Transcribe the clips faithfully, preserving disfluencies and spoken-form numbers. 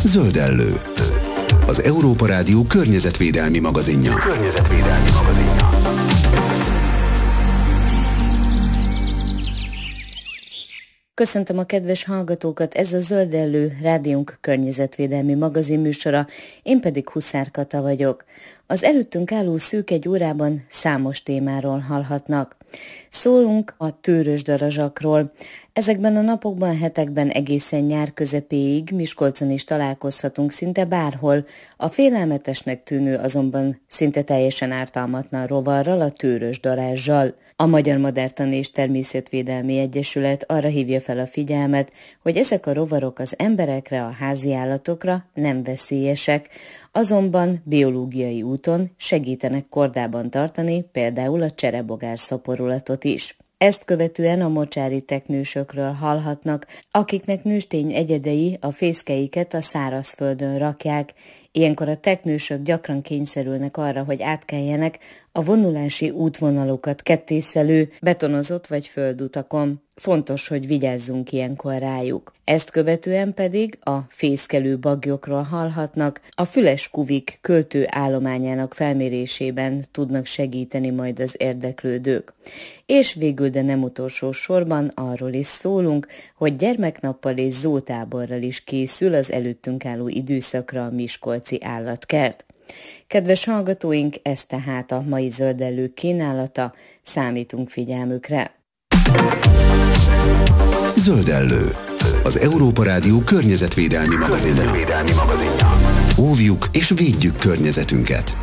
Zöldellő. Az Európa Rádió környezetvédelmi magazinja. Környezetvédelmi magazinja. Köszöntöm a kedves hallgatókat, ez a Zöldellő, rádiónk környezetvédelmi magazinműsora, én pedig Huszár Kata vagyok. Az előttünk álló szűk egy órában számos témáról hallhatnak. Szólunk a tőrösdarazsakról. Ezekben a napokban, hetekben egészen nyár közepéig Miskolcon is találkozhatunk szinte bárhol, a félelmetesnek tűnő, azonban szinte teljesen ártalmatlan rovarral, a tőrösdarázssal. A Magyar Madártani és Természetvédelmi Egyesület arra hívja fel a figyelmet, hogy ezek a rovarok az emberekre, a háziállatokra nem veszélyesek, azonban biológiai úton segítenek kordában tartani például a cserebogár szaporulatot is. Ezt követően a mocsári teknősökről hallhatnak, akiknek nőstény egyedei a fészkeiket a szárazföldön rakják. Ilyenkor a teknősök gyakran kényszerülnek arra, hogy átkeljenek a vonulási útvonalokat kettészelő, betonozott vagy földutakon. Fontos, hogy vigyázzunk ilyenkor rájuk. Ezt követően pedig a fészkelő baglyokról hallhatnak, a füles kuvik költő állományának felmérésében tudnak segíteni majd az érdeklődők. És végül, de nem utolsó sorban arról is szólunk, hogy gyermeknappal és zootáborral is készül az előttünk álló időszakra a miskolci állatkert. Kedves hallgatóink, ez tehát a mai Zöldellő kínálata, számítunk figyelmükre. Zöldellő. Az Európa Rádió környezetvédelmi magazinja. Óvjuk és védjük környezetünket.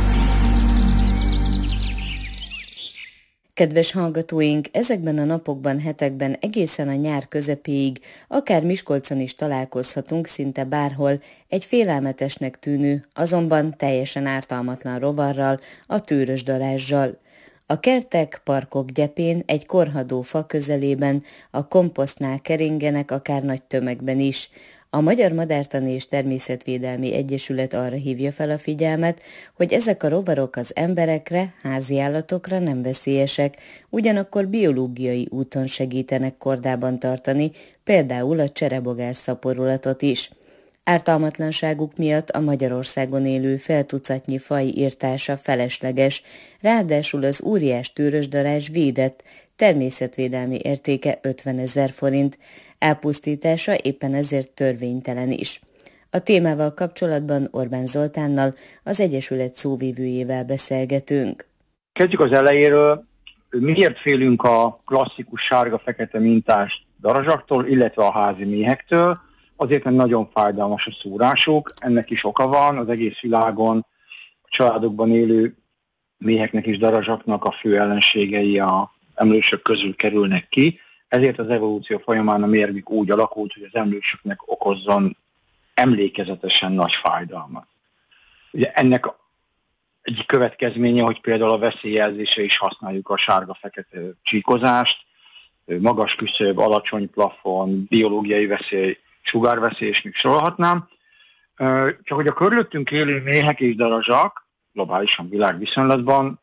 Kedves hallgatóink, ezekben a napokban, hetekben egészen a nyár közepéig, akár Miskolcon is találkozhatunk szinte bárhol egy félelmetesnek tűnő, azonban teljesen ártalmatlan rovarral, a tőrösdarázssal. A kertek, parkok gyepén, egy korhadó fa közelében, a komposztnál keringenek akár nagy tömegben is. A Magyar Madártani és Természetvédelmi Egyesület arra hívja fel a figyelmet, hogy ezek a rovarok az emberekre, háziállatokra nem veszélyesek, ugyanakkor biológiai úton segítenek kordában tartani, például a cserebogár szaporulatot is. Ártalmatlanságuk miatt a Magyarországon élő feltucatnyi faj irtása felesleges, ráadásul az óriás tőrösdarázs védett, természetvédelmi értéke ötvenezer forint, elpusztítása éppen ezért törvénytelen is. A témával kapcsolatban Orbán Zoltánnal, az Egyesület szóvivőjével beszélgetünk. Kezdjük az elejéről. Miért félünk a klasszikus sárga-fekete mintás darazsaktól, illetve a házi méhektől? Azért, mert nagyon fájdalmas a szúrásuk, ennek is oka van, az egész világon a családokban élő méheknek és darazsaknak a fő ellenségei a emlősök közül kerülnek ki, ezért az evolúció folyamán a mérgük úgy alakult, hogy az emlősöknek okozzon emlékezetesen nagy fájdalmat. Ugye ennek egyik következménye, hogy például a veszélyjelzésre is használjuk a sárga-fekete csíkozást, magas küszöb, alacsony plafon, biológiai veszély, sugárveszély, és még sorolhatnám. Csak hogy a körülöttünk élő méhek és darazsak, globálisan világviszonylatban,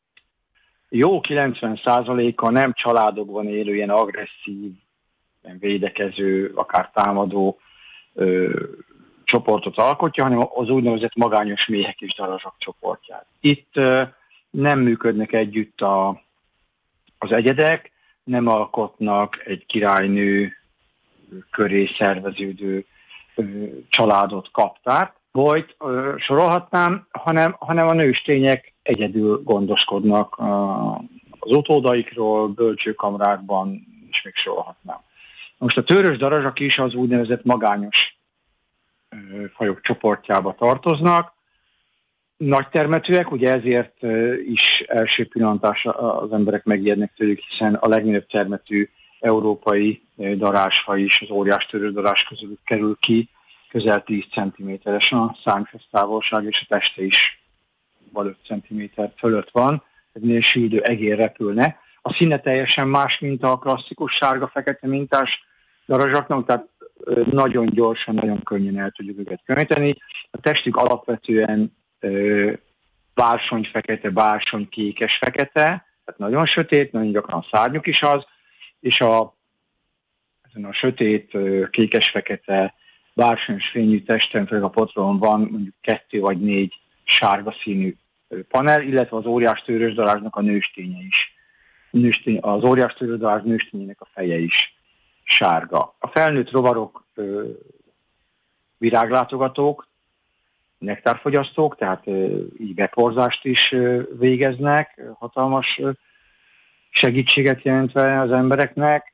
jó kilencven százaléka nem családokban élő, ilyen agresszív, ilyen védekező, akár támadó ö, csoportot alkotja, hanem az úgynevezett magányos méhek és darazsak csoportját. Itt ö, nem működnek együtt a, az egyedek, nem alkotnak egy királynő köré szerveződő ö, családot, kaptárt, bolyt ö, sorolhatnám, hanem, hanem a nőstények egyedül gondoskodnak uh, az utódaikról, bölcsőkamrákban, és még sorolhatnám. Most a tőrös darazsak is az úgynevezett magányos uh, fajok csoportjába tartoznak. Nagy termetűek, ugye ezért uh, is első pillantásra az emberek megijednek tőlük, hiszen a legnagyobb termetű európai uh, darázsfaj is az óriás tőrös darázs közül kerül ki, közel tíz centiméteres a szárnyfesz távolság, és a teste is öt centiméter fölött van, egy süldő egér repülne. A színe teljesen más, mint a klasszikus sárga-fekete mintás darazsaknak, tehát nagyon gyorsan, nagyon könnyen el tudjuk őket különíteni. A testük alapvetően bársony-fekete, bársony-kékes-fekete, tehát nagyon sötét, nagyon gyakran szárnyuk is az, és a, ezen a sötét, kékes-fekete bársonyos fényű testen, főleg a potron van mondjuk kettő vagy négy sárga színű panel, illetve az óriás tőrösdarázsnak a nősténye is. Nőstény, az óriás tőrösdarázs nőstényének a feje is sárga. A felnőtt rovarok ö, viráglátogatók, nektárfogyasztók, tehát ö, így beporzást is ö, végeznek, hatalmas ö, segítséget jelentve az embereknek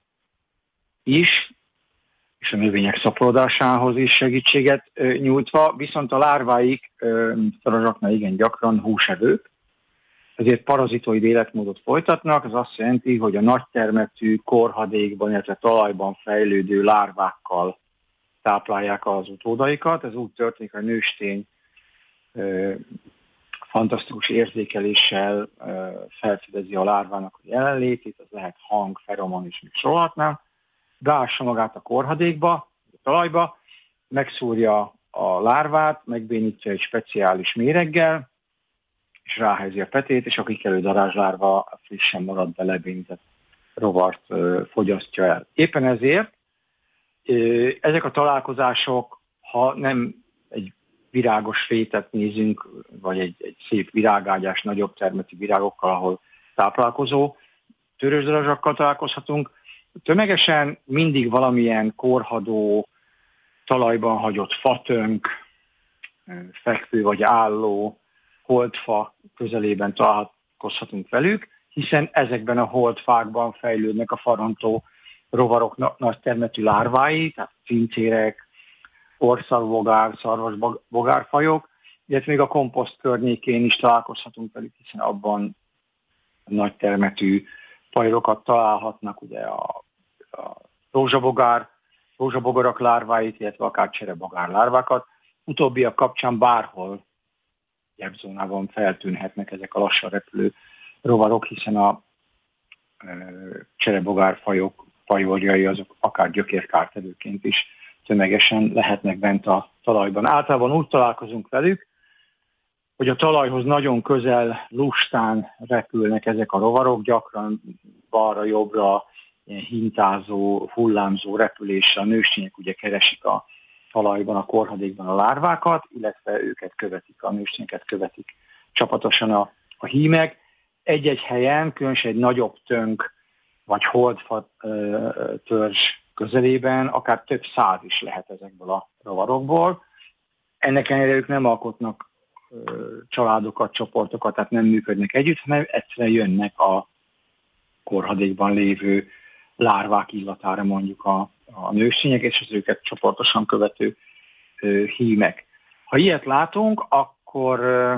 is, és a növények szaporodásához is segítséget ö, nyújtva, viszont a lárváik, ö, mint a darazsaknál igen gyakran húsevők, ezért parazitoid életmódot folytatnak, ez azt jelenti, hogy a nagytermetű korhadékban, illetve talajban fejlődő lárvákkal táplálják az utódaikat. Ez úgy történik, hogy a nőstény ö, fantasztikus érzékeléssel ö, felfedezi a lárvának a jelenlétét, ez lehet hang, feromon és még sorolhatnám, beássa magát a korhadékba, a talajba, megszúrja a lárvát, megbénítja egy speciális méreggel, és ráhelyezi a petét, és a kikelő darázslárva frissen maradt belebénített rovart ö, fogyasztja el. Éppen ezért ö, ezek a találkozások, ha nem egy virágos fétet nézünk, vagy egy, egy szép virágágyás, nagyobb termetű virágokkal, ahol táplálkozó tőrösdarazsakkal találkozhatunk, tömegesen mindig valamilyen korhadó, talajban hagyott fatönk, fekvő vagy álló, holdfa közelében találkozhatunk velük, hiszen ezekben a holdfákban fejlődnek a farontó rovarok nagy termetű lárvái, tehát cincérek, orszarvbogár, szarvasbogárfajok, illetve még a komposzt környékén is találkozhatunk velük, hiszen abban nagy termetű fajrokat találhatnak, ugye a, a rózsabogár, rózsabogarak lárváit, illetve akár cserebogár lárvákat. Utóbbiak kapcsán bárhol gyepzónában feltűnhetnek ezek a lassan repülő rovarok, hiszen a e, cserebogárfajok fajorjai azok akár gyökérkártevőként is tömegesen lehetnek bent a talajban. Általában úgy találkozunk velük, hogy a talajhoz nagyon közel lustán repülnek ezek a rovarok, gyakran balra-jobbra ilyen hintázó, hullámzó repüléssel a nőstények ugye keresik a talajban, a korhadékban a lárvákat, illetve őket követik, a nőstényeket követik csapatosan a, a hímek. Egy-egy helyen, különösen egy nagyobb tönk vagy holdfa törzs közelében akár több száz is lehet ezekből a rovarokból. Ennek ellenére ők nem alkotnak családokat, csoportokat, tehát nem működnek együtt, hanem egyszerűen jönnek a korhadékban lévő lárvák illatára mondjuk a, a nőstények, és az őket csoportosan követő ö, hímek. Ha ilyet látunk, akkor ö,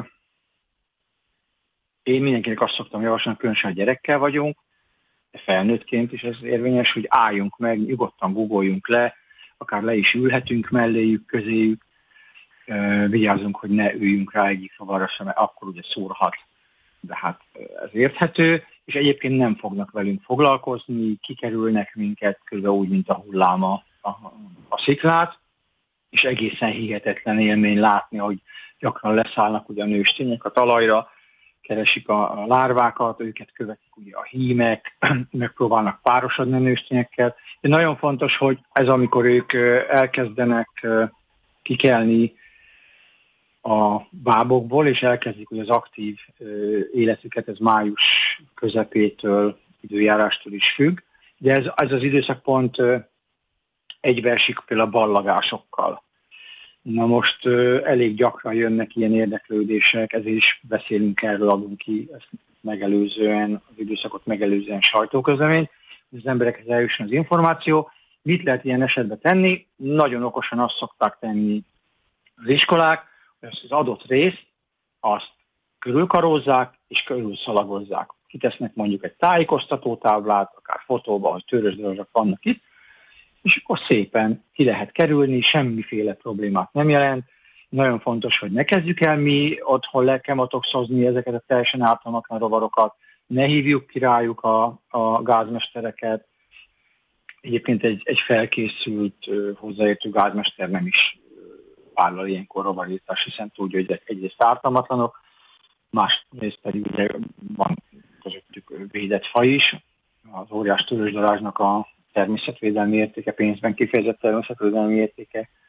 én mindenkinek azt szoktam javasolni, különösen a gyerekkel vagyunk, de felnőttként is ez érvényes, hogy álljunk meg, nyugodtan guggoljunk le, akár le is ülhetünk melléjük, közéjük, vigyázzunk, hogy ne üljünk rá egyik rovarra sem, mert akkor ugye szúrhat, de hát ez érthető, és egyébként nem fognak velünk foglalkozni, kikerülnek minket, kb. Úgy, mint a hullám a, a, a sziklát, és egészen hihetetlen élmény látni, hogy gyakran leszállnak ugye a nőstények a talajra, keresik a, a lárvákat, őket követik ugye a hímek, megpróbálnak párosodni a nőstényekkel. De nagyon fontos, hogy ez amikor ők elkezdenek kikelni a bábokból, és elkezdik ugye az aktív életüket, ez május közepétől, időjárástól is függ. De ez, ez az időszak pont egybeesik például a ballagásokkal. Na most elég gyakran jönnek ilyen érdeklődések, ezért is beszélünk erről, adunk ki ezt megelőzően, az időszakot megelőzően sajtóközleményt, hogy az emberekhez eljusson az információ. Mit lehet ilyen esetben tenni? Nagyon okosan azt szokták tenni az iskolák, hogy azt az adott részt, azt körülkarózzák és körülszalagozzák. Kitesznek mondjuk egy tájékoztatótáblát, akár fotóban, hogy tőrösdarazsak vannak itt, és akkor szépen ki lehet kerülni, semmiféle problémát nem jelent. Nagyon fontos, hogy ne kezdjük el mi otthon lekematoxozni ezeket a teljesen ártalmatlan rovarokat, ne hívjuk ki rájuk a, a gázmestereket. Egyébként egy, egy felkészült, hozzáértő gázmester nem is vállal ilyenkor rovarírtást, hiszen tudja, hogy egyrészt ártalmatlanok, másrészt pedig ugye van közöttük védett faj is. Az óriás tőrösdarázsnak a természetvédelmi értéke, pénzben kifejezett természetvédelmi értéke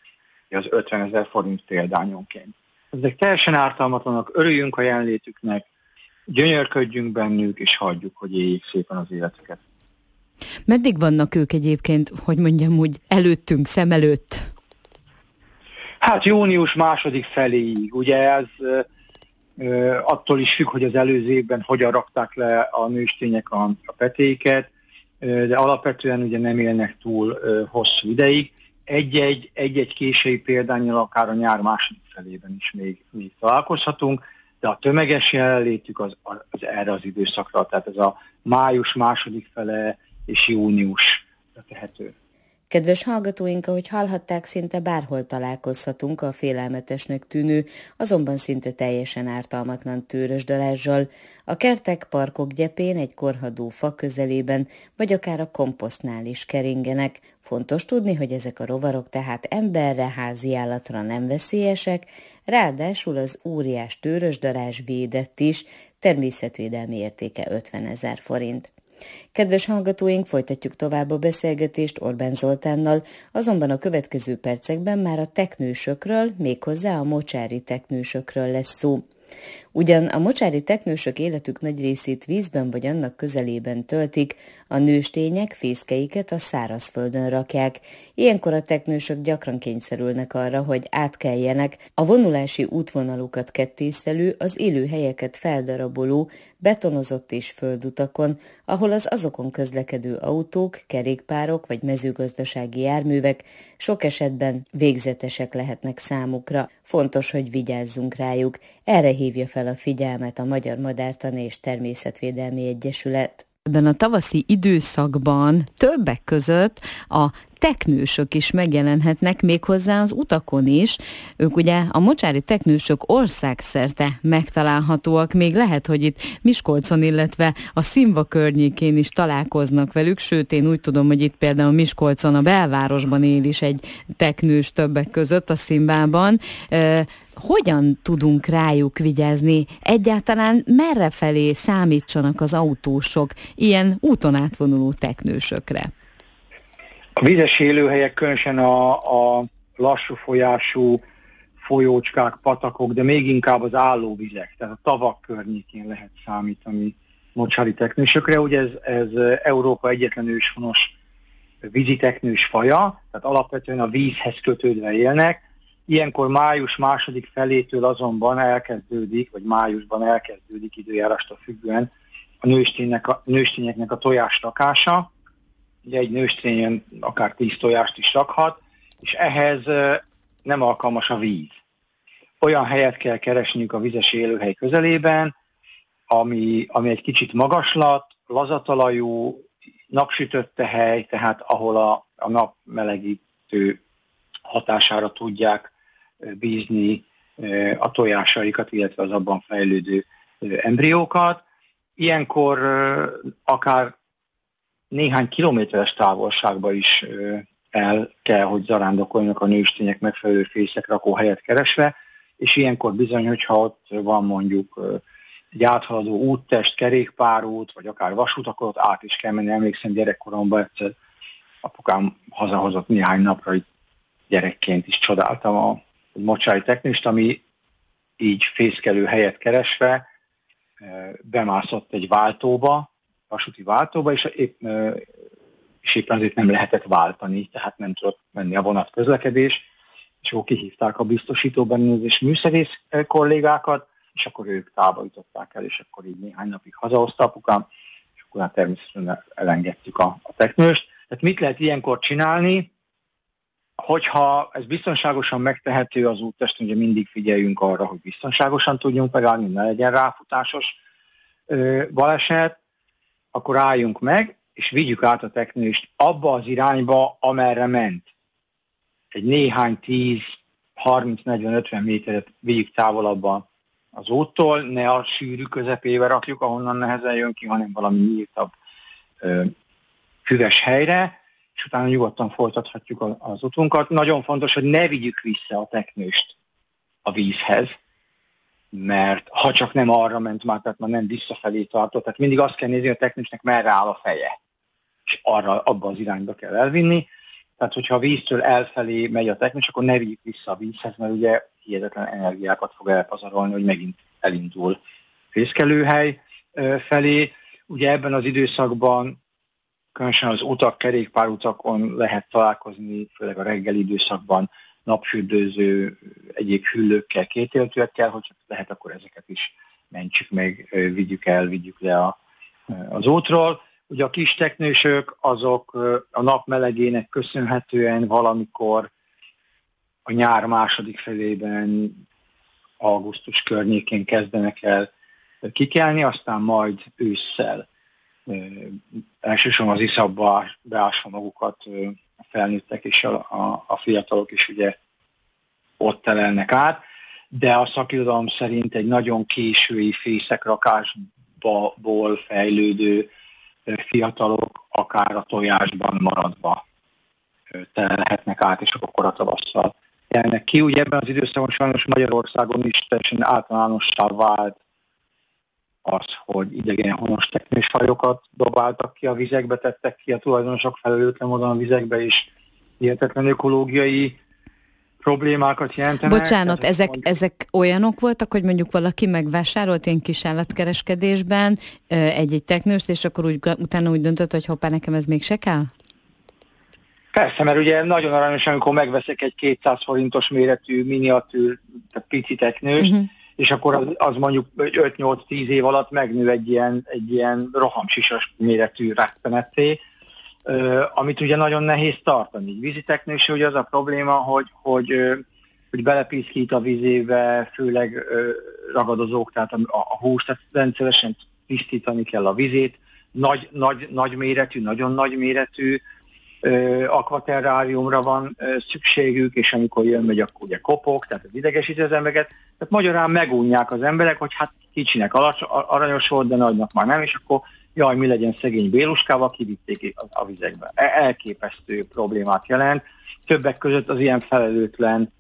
az ötvenezer forint példányonként. Ezek teljesen ártalmatlanak, örüljünk a jelenlétüknek, gyönyörködjünk bennük, és hagyjuk, hogy éljék szépen az életüket. Meddig vannak ők egyébként, hogy mondjam úgy, előttünk, szem előtt? Hát június második feléig. Ugye ez ö, attól is függ, hogy az előző évben hogyan rakták le a nőstények a, a petéket, ö, de alapvetően ugye nem élnek túl ö, hosszú ideig. Egy-egy, egy-egy késői példánnyal akár a nyár második felében is még, még találkozhatunk, de a tömeges jelenlétük az, az erre az időszakra, tehát ez a május második fele és június tehető. Kedves hallgatóink, ahogy hallhatták, szinte bárhol találkozhatunk a félelmetesnek tűnő, azonban szinte teljesen ártalmatlan tőrösdalással, a kertek, parkok gyepén, egy korhadó fa közelében, vagy akár a komposztnál is keringenek. Fontos tudni, hogy ezek a rovarok tehát emberre, házi állatra nem veszélyesek, ráadásul az óriás tőrösdarázs védett is, természetvédelmi értéke ötvenezer forint. Kedves hallgatóink, folytatjuk tovább a beszélgetést Orbán Zoltánnal, azonban a következő percekben már a teknősökről, méghozzá a mocsári teknősökről lesz szó. Ugyan a mocsári teknősök életük nagy részét vízben vagy annak közelében töltik, a nőstények fészkeiket a szárazföldön rakják. Ilyenkor a teknősök gyakran kényszerülnek arra, hogy átkeljenek a vonulási útvonalukat kettésztelő, az élőhelyeket feldaraboló, betonozott és földutakon, ahol az azokon közlekedő autók, kerékpárok vagy mezőgazdasági járművek sok esetben végzetesek lehetnek számukra. Fontos, hogy vigyázzunk rájuk. Erre hívja fel a figyelmet a Magyar Madártani és Természetvédelmi Egyesület. Ebben a tavaszi időszakban többek között a teknősök is megjelenhetnek, méghozzá az utakon is. Ők ugye a mocsári teknősök országszerte megtalálhatóak, még lehet, hogy itt Miskolcon, illetve a Szimva környékén is találkoznak velük, sőt én úgy tudom, hogy itt például Miskolcon, a belvárosban él is egy teknős többek között, a Szimvában. Hogyan tudunk rájuk vigyázni? Egyáltalán merrefelé számítsanak az autósok ilyen úton átvonuló teknősökre? A vizes élőhelyek, különösen a, a lassú folyású folyócskák, patakok, de még inkább az állóvizek, tehát a tavak környékén lehet számítani mocsári teknősökre. Ugye ez, ez Európa egyetlen őshonos vízi teknős faja, tehát alapvetően a vízhez kötődve élnek. Ilyenkor május második felétől azonban elkezdődik, vagy májusban elkezdődik időjárástól függően a nősténynek a, nőstényeknek a tojástakása. Ugye egy nőstényen akár tíz tojást is rakhat, és ehhez nem alkalmas a víz. Olyan helyet kell keresniük a vizes élőhely közelében, ami, ami egy kicsit magaslat, lazatalajú, napsütötte hely, tehát ahol a, a nap melegítő hatására tudják bízni a tojásaikat, illetve az abban fejlődő embriókat. Ilyenkor akár néhány kilométeres távolságba is el kell, hogy zarándokoljanak a nőstények megfelelő fészekrakó helyet keresve, és ilyenkor bizony, hogyha ott van mondjuk egy áthaladó úttest, kerékpárút, vagy akár vasút, akkor ott át is kell menni. Emlékszem, gyerekkoromban egyszer apukám hazahozott néhány napra, hogy gyerekként is csodáltam a mocsári teknőst, ami így fészkelő helyet keresve bemászott egy váltóba, vasúti váltóba, és, épp, és éppen azért nem lehetett váltani, tehát nem tudott menni a vonat közlekedés, és akkor kihívták a biztosító berendezés műszerész kollégákat, és akkor ők távolították el, és akkor így néhány napig hazahozta apukám, és akkor hát természetesen elengedtük a, a teknőst. Tehát mit lehet ilyenkor csinálni? Hogyha ez biztonságosan megtehető az úttesten, ugye mindig figyeljünk arra, hogy biztonságosan tudjunk megállni, ne legyen ráfutásos ö, baleset, akkor álljunk meg, és vigyük át a teknőst abba az irányba, amerre ment. Egy néhány tíz, harminc, negyven, ötven méteret vigyük távolabban az úttól, ne a sűrű közepébe rakjuk, ahonnan nehezen jön ki, hanem valami nyíltabb, ö, füves helyre, és utána nyugodtan folytathatjuk az utunkat. Nagyon fontos, hogy ne vigyük vissza a teknőst a vízhez, mert ha csak nem arra ment már, tehát már nem visszafelé tartott, tehát mindig azt kell nézni, hogy a teknősnek merre áll a feje, és arra, abba az irányba kell elvinni. Tehát, hogyha a víztől elfelé megy a teknős, akkor ne vigyük vissza a vízhez, mert ugye hihetetlen energiákat fog elpazarolni, hogy megint elindul fészkelőhely felé. Ugye ebben az időszakban, különösen az utak, kerékpárutakon lehet találkozni, főleg a reggeli időszakban napfürdőző, egyéb hüllőkkel, kétéltőekkel, hogyha lehet, akkor ezeket is mentsük meg, vigyük el, vigyük le a, az útról. Ugye a kis teknősök, azok a nap melegének köszönhetően valamikor a nyár második felében, augusztus környékén kezdenek el kikelni, aztán majd ősszel elsősorban az iszapba beásva magukat a felnőttek és a, a, a fiatalok is ugye ott telelnek át, de a szakirodalom szerint egy nagyon késői fészekrakásból fejlődő fiatalok akár a tojásban maradva telelhetnek át, és akkor a tavasszal jelnek ki. Ugye ebben az időszakban sajnos Magyarországon is teljesen általánossá vált az, hogy idegen honos teknősfajokat dobáltak ki a vizekbe, tettek ki a tulajdonosok felelőtlen módon a vizekbe, és hihetetlen ökológiai problémákat jelentenek. Bocsánat, ezek, mond... ezek olyanok voltak, hogy mondjuk valaki megvásárolt ilyen kis állatkereskedésben egy-egy teknőst, és akkor úgy, utána úgy döntött, hogy hoppá, nekem ez mégse kell? Persze, mert ugye nagyon aranyos, amikor megveszek egy kétszáz forintos méretű miniatűr, tehát pici teknőst, uh-huh. és akkor az, az mondjuk öt-nyolc-tíz év alatt megnő egy ilyen, egy ilyen rohamsisas méretű rákpenetté, uh, amit ugye nagyon nehéz tartani. Víziteknős, ugye az a probléma, hogy, hogy, uh, hogy belepiszkít a vizébe, főleg uh, ragadozók, tehát a, a hús, tehát rendszeresen tisztítani kell a vizét, nagy, nagy, nagy méretű, nagyon nagy méretű uh, akvaterráriumra van uh, szükségük, és amikor jön, megy, akkor ugye kopog, tehát az idegesíti az embereket. Tehát magyarán megunják az emberek, hogy hát kicsinek alacs, aranyos volt, de nagynak már nem, és akkor jaj, mi legyen szegény Béluskával, kivitték a, a vizekbe. Elképesztő problémát jelent. Többek között az ilyen felelőtlen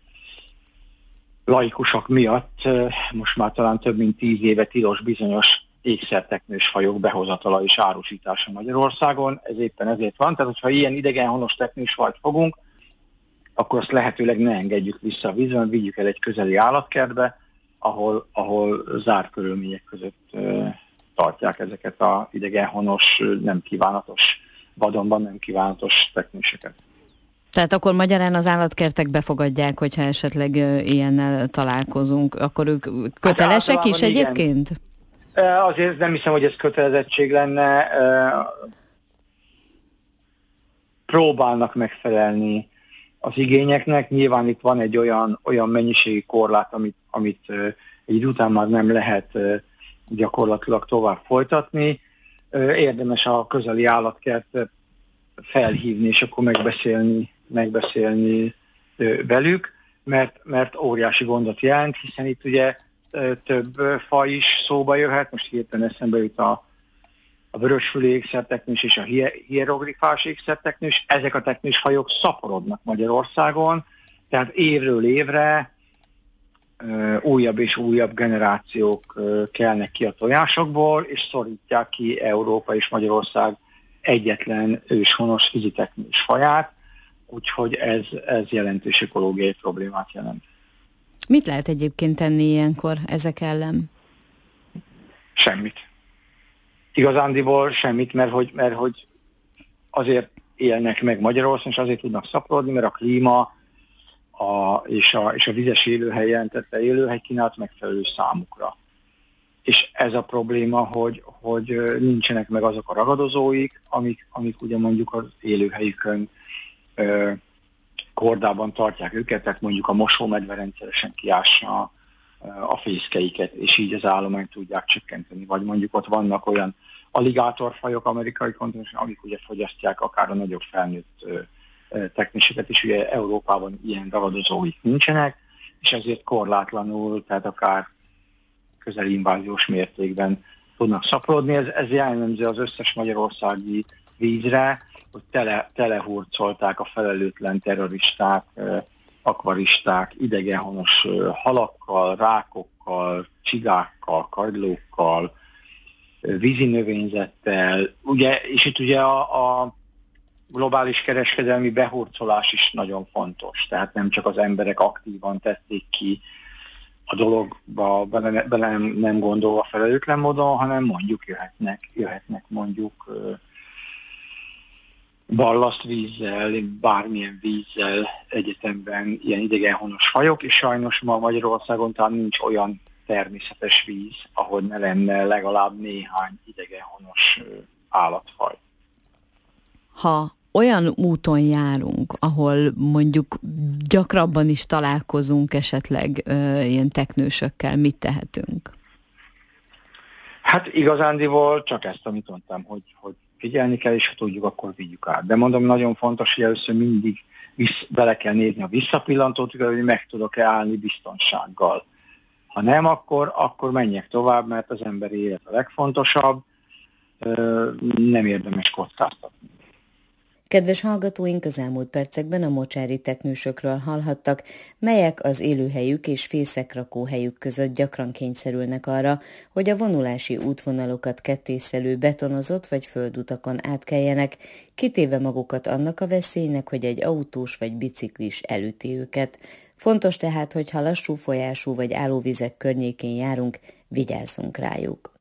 laikusok miatt most már talán több mint tíz éve tilos bizonyos ékszerteknős fajok behozatala és árusítása Magyarországon. Ez éppen ezért van. Tehát, hogyha ilyen idegenhonos teknős fajt fogunk, akkor azt lehetőleg ne engedjük vissza a vízben, vigyük el egy közeli állatkertbe, ahol, ahol zárt körülmények között uh, tartják ezeket az idegenhonos, nem kívánatos, vadonban nem kívánatos teknőseket. Tehát akkor magyarán az állatkertek befogadják, hogyha esetleg uh, ilyennel találkozunk, akkor ők kötelesek hát is egyébként? Igen. Azért nem hiszem, hogy ez kötelezettség lenne. Próbálnak megfelelni az igényeknek. Nyilván itt van egy olyan, olyan mennyiségi korlát, amit, amit uh, egy után már nem lehet uh, gyakorlatilag tovább folytatni. Uh, érdemes a közeli állatkertet felhívni, és akkor megbeszélni, megbeszélni uh, velük, mert, mert óriási gondot jelent, hiszen itt ugye uh, több uh, faj is szóba jöhet. Most hirtelen eszembe jut a a vörösfülű ékszerteknős és a hieroglifás ékszerteknős. Ezek a teknős fajok szaporodnak Magyarországon, tehát évről évre ö, újabb és újabb generációk ö, kelnek ki a tojásokból, és szorítják ki Európa és Magyarország egyetlen őshonos víziteknős faját, úgyhogy ez, ez jelentős ökológiai problémát jelent. Mit lehet egyébként tenni ilyenkor ezek ellen? Semmit. Igazándiból semmit, mert hogy, mert hogy azért élnek meg Magyarországon, és azért tudnak szaporodni, mert a klíma a, és, a, és a vizes élőhely jelentette élőhely kínálat megfelelő számukra. És ez a probléma, hogy, hogy nincsenek meg azok a ragadozóik, amik, amik ugye mondjuk az élőhelyükön ö, kordában tartják őket, tehát mondjuk a mosómedve rendszeresen kiássa a fészkeiket, és így az állományt tudják csökkenteni. Vagy mondjuk ott vannak olyan aligátorfajok amerikai kontinensen, amik ugye fogyasztják akár a nagyobb felnőtt teknőseket is, ugye Európában ilyen ragadozóik nincsenek, és ezért korlátlanul, tehát akár közeli inváziós mértékben tudnak szaporodni. Ez, ez jellemző az összes magyarországi vízre, hogy tele, telehurcolták a felelőtlen terroristák, akvaristák, idegenhonos halakkal, rákokkal, csigákkal, kagylókkal, vízi növényzettel, ugye, és itt ugye a, a, globális kereskedelmi behurcolás is nagyon fontos. Tehát nem csak az emberek aktívan tették ki a dologba, bele, bele nem, nem gondolva felelőtlen módon, hanem mondjuk jöhetnek, jöhetnek mondjuk ballasztvízzel, bármilyen vízzel egyetemben ilyen idegenhonos fajok, és sajnos ma Magyarországon talán nincs olyan természetes víz, ahol ne lenne legalább néhány idegenhonos állatfaj. Ha olyan úton járunk, ahol mondjuk gyakrabban is találkozunk esetleg ö, ilyen teknősökkel, mit tehetünk? Hát igazándiból csak ezt, amit mondtam, hogy, hogy figyelni kell, és ha tudjuk, akkor vigyük át. De mondom, nagyon fontos, hogy először mindig vissz, bele kell nézni a visszapillantót, hogy meg tudok-e állni biztonsággal. Ha nem, akkor, akkor menjek tovább, mert az emberi élet a legfontosabb, nem érdemes kockáztatni. Kedves hallgatóink, az elmúlt percekben a mocsári teknősökről hallhattak, melyek az élőhelyük és fészekrakóhelyük között gyakran kényszerülnek arra, hogy a vonulási útvonalokat kettészelő betonozott vagy földutakon átkeljenek, kitéve magukat annak a veszélynek, hogy egy autós vagy biciklis elüti őket. Fontos tehát, hogy ha lassú folyású vagy állóvizek környékén járunk, vigyázzunk rájuk.